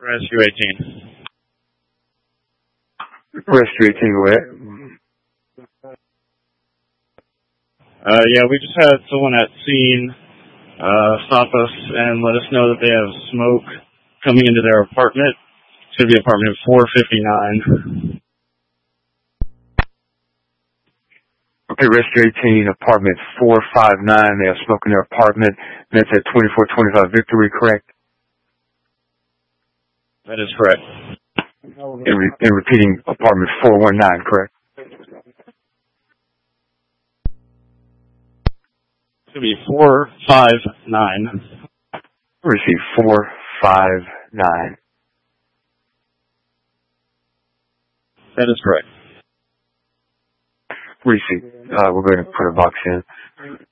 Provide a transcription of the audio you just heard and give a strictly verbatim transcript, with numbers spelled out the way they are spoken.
Rescue eighteen. Rescue eighteen, go ahead. Uh, yeah, we just had someone at scene uh, stop us and let us know that they have smoke coming into their apartment. It's going to be apartment four fifty-nine. Okay, Rescue eighteen, apartment four five nine. They have smoke in their apartment. That's at twenty-four twenty-five Victory, correct? That is correct. And, re- and repeating, apartment four one nine, correct? It's going to be four five nine. Receive four five nine. That is correct. Receive. Uh, we're going to put a box in.